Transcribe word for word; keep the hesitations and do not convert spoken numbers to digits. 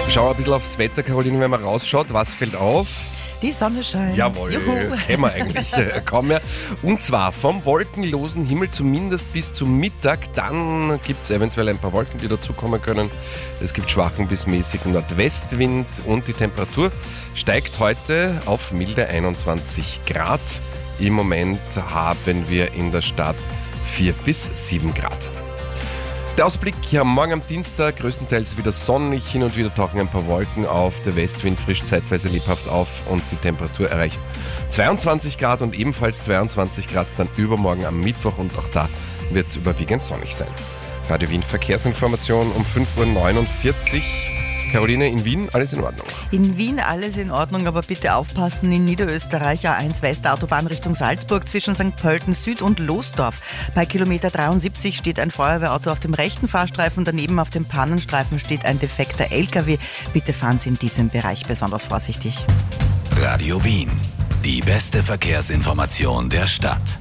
Schauen wir ein bisschen aufs Wetter, Caroline, wenn man rausschaut. Was fällt auf? Die Sonne scheint. Jawohl, kennen wir eigentlich äh, kaum mehr. Und zwar vom wolkenlosen Himmel zumindest bis zum Mittag. Dann gibt es eventuell ein paar Wolken, die dazukommen können. Es gibt schwachen bis mäßigen Nordwestwind und die Temperatur steigt heute auf milde einundzwanzig Grad. Im Moment haben wir in der Stadt vier bis sieben Grad. Der Ausblick, ja, morgen am Dienstag größtenteils wieder sonnig, hin und wieder tauchen ein paar Wolken auf, der Westwind frischt zeitweise lebhaft auf und die Temperatur erreicht zweiundzwanzig Grad und ebenfalls zweiundzwanzig Grad dann übermorgen am Mittwoch und auch da wird es überwiegend sonnig sein. Radio Wien Verkehrsinformation um fünf Uhr neunundvierzig. Caroline, in Wien alles in Ordnung? In Wien alles in Ordnung, aber bitte aufpassen, in Niederösterreich A eins Westautobahn Richtung Salzburg zwischen Sankt Pölten Süd und Losdorf. Bei Kilometer dreiundsiebzig steht ein Feuerwehrauto auf dem rechten Fahrstreifen, daneben auf dem Pannenstreifen steht ein defekter L K W. Bitte fahren Sie in diesem Bereich besonders vorsichtig. Radio Wien, die beste Verkehrsinformation der Stadt.